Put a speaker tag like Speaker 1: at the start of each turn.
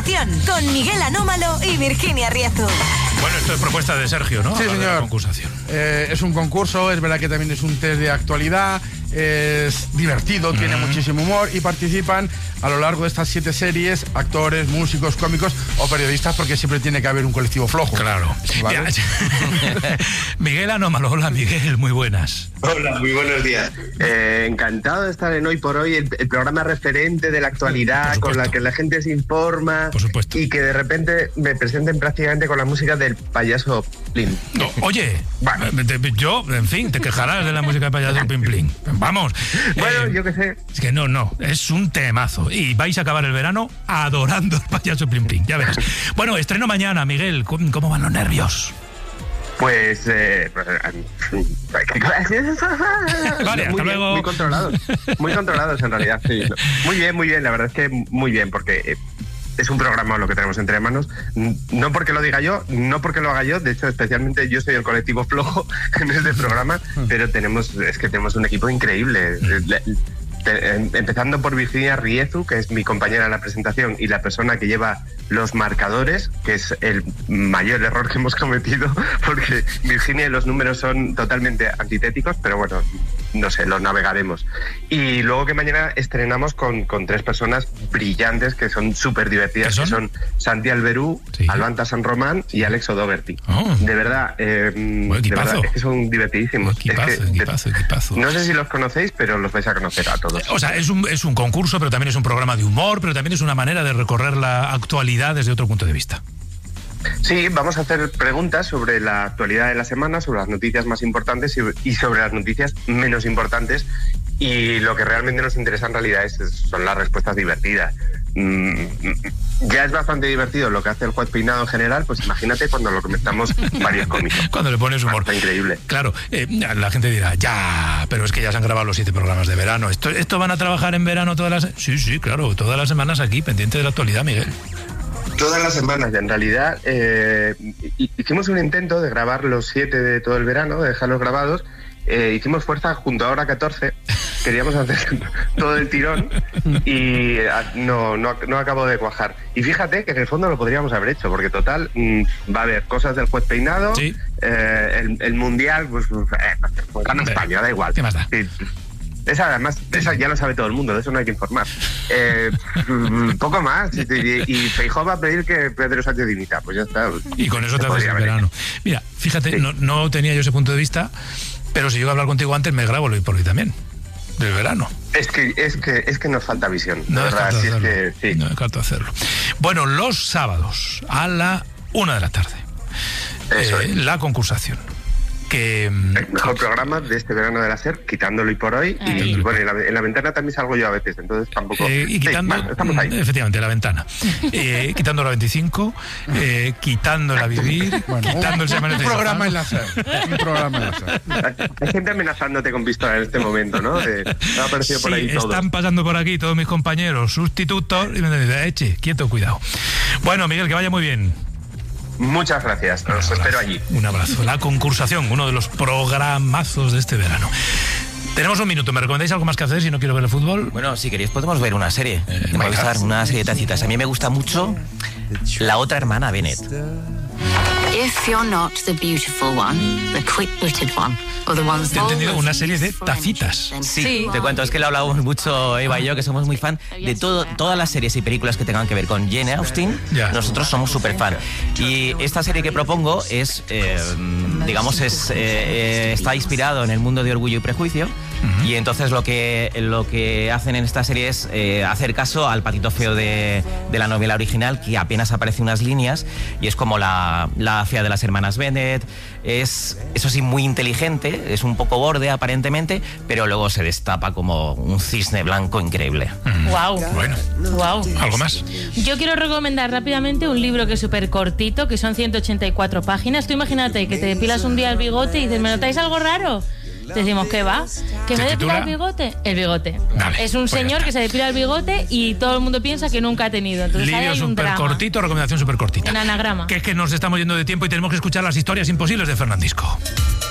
Speaker 1: concursación con Miguel Anómalo y Virginia Riezu.
Speaker 2: Bueno, esto es propuesta de Sergio, ¿no?
Speaker 3: Sí, señor.
Speaker 2: Concursación.
Speaker 3: Es un concurso, es verdad que también es un test de actualidad, es divertido, tiene muchísimo humor y participan a lo largo de estas 7 series actores, músicos, cómicos o periodistas, porque siempre tiene que haber un colectivo flojo.
Speaker 2: Claro.
Speaker 3: ¿Vale?
Speaker 2: Miguel Anómalo, hola Miguel, muy buenas.
Speaker 4: Hola, muy buenos días. Encantado de estar en Hoy por Hoy, el programa referente de la actualidad, con la que la gente se informa.
Speaker 2: Por supuesto.
Speaker 4: Y que de repente me presenten prácticamente con la música del payaso Plin.
Speaker 2: No, oye, yo, en fin, te quejarás de la música de payaso Plin Plin. Vamos.
Speaker 4: Bueno, yo qué sé.
Speaker 2: Es que no, es un temazo. Y vais a acabar el verano adorando al payaso Plin Plin, ya verás. Bueno, estreno mañana, Miguel. ¿Cómo van los nervios?
Speaker 4: Pues...
Speaker 2: Vale, hasta luego.
Speaker 4: Muy controlados en realidad, sí. Muy bien, la verdad es que muy bien, porque... es un programa lo que tenemos entre manos, no porque lo diga yo, no porque lo haga yo, de hecho especialmente yo soy el colectivo flojo en este programa, pero tenemos un equipo increíble. Empezando por Virginia Riezu, que es mi compañera en la presentación y la persona que lleva los marcadores, que es el mayor error que hemos cometido, porque Virginia y los números son totalmente antitéticos, pero bueno, no sé, los navegaremos. Y luego que mañana estrenamos con 3 personas brillantes que son súper divertidas, que son Santi Alberú, sí, Albanta San Román y Alex O'Doherty. Oh. De verdad, es que son divertidísimos.
Speaker 2: Equipazo.
Speaker 4: No sé si los conocéis, pero los vais a conocer a todos.
Speaker 2: O sea, es un concurso, pero también es un programa de humor, pero también es una manera de recorrer la actualidad desde otro punto de vista.
Speaker 4: Sí, vamos a hacer preguntas sobre la actualidad de la semana, sobre las noticias más importantes y sobre las noticias menos importantes. Y lo que realmente nos interesa en realidad son las respuestas divertidas. Ya es bastante divertido lo que hace el juez peinado en general, pues imagínate cuando lo comentamos varios cómicos.
Speaker 2: Cuando le pones humor.
Speaker 4: Está increíble.
Speaker 2: Claro, la gente dirá, ya, pero es que ya se han grabado los 7 programas de verano. ¿Esto van a trabajar en verano todas las...? Sí, claro, todas las semanas aquí, pendiente de la actualidad, Miguel.
Speaker 4: Todas las semanas, en realidad, hicimos un intento de grabar los 7 de todo el verano, de dejarlos grabados. Hicimos fuerza junto a Hora 14, queríamos hacer todo el tirón y no acabó de cuajar. Y fíjate que en el fondo lo podríamos haber hecho, porque total, va a haber cosas del juez peinado, sí. El mundial, pues gana España, da igual.
Speaker 2: ¿Qué más da?
Speaker 4: Sí. Esa ya lo sabe todo el mundo, de eso no hay que informar. Poco más. Y Feijóo va a pedir que Pedro Sánchez dimita, pues ya está.
Speaker 2: Y con eso te haces el verano. Mira, fíjate, sí. no tenía yo ese punto de vista, pero si llego a hablar contigo antes, me grabo lo y por hoy también, del verano.
Speaker 4: Es que nos falta visión.
Speaker 2: No es
Speaker 4: verdad,
Speaker 2: sí. No es falta hacerlo. Bueno, los sábados a la 1 de la tarde.
Speaker 4: Eso es.
Speaker 2: La concursación.
Speaker 4: El mejor programa de este verano de la SER, quitándolo y por hoy. Y bueno, en la ventana también salgo yo a veces, entonces tampoco.
Speaker 2: Y quitando,
Speaker 4: sí, estamos ahí.
Speaker 2: Efectivamente, la ventana. Quitando la 25, quitándola vivir, quitando el semana de
Speaker 3: un programa en la SER. Un programa en la SER.
Speaker 4: Hay gente amenazándote con pistola en este momento, ¿no? Ha aparecido por ahí todo.
Speaker 2: Están pasando por aquí todos mis compañeros sustitutos y me dicen, eche, quieto, cuidado. Bueno, Miguel, que vaya muy bien.
Speaker 4: Muchas gracias, los espero allí.
Speaker 2: Un abrazo. La concursación, uno de los programazos de este verano. Tenemos un minuto, ¿me recomendáis algo más que hacer si no quiero ver el fútbol?
Speaker 5: Bueno, si queréis podemos ver una serie. Una serie de tacitas. A mí me gusta mucho La otra hermana Bennett.
Speaker 6: If you're not the beautiful one, the quick-witted one, or the one...
Speaker 2: Te he entendido una serie de tacitas.
Speaker 5: Sí, te cuento, es que lo hablamos mucho Eva y yo, que somos muy fan de todas las series y películas que tengan que ver con Jane Austen. Nosotros somos súper fan. Y esta serie que propongo es, está inspirado en el mundo de Orgullo y Prejuicio. Y entonces lo que hacen en esta serie es hacer caso al patito feo de la novela original, que apenas aparece unas líneas, y es como la fea de las hermanas Bennett. Es, eso sí, muy inteligente, es un poco borde aparentemente, pero luego se destapa como un cisne blanco increíble.
Speaker 7: Wow.
Speaker 2: Bueno.
Speaker 7: Wow.
Speaker 2: ¿Algo más?
Speaker 7: Yo quiero recomendar rápidamente un libro que es súper cortito, que son 184 páginas. Tú imagínate que te depilas un día el bigote y dices, ¿me notáis algo raro? Decimos, ¿qué va? ¿Que me depila el bigote? El bigote.
Speaker 2: Vale,
Speaker 7: es un señor que se depila el bigote y todo el mundo piensa que nunca ha tenido. Entonces,
Speaker 2: libro súper cortito, recomendación súper cortita.
Speaker 7: Un anagrama.
Speaker 2: Que es que nos estamos yendo de tiempo y tenemos que escuchar las historias imposibles de Fernandisco.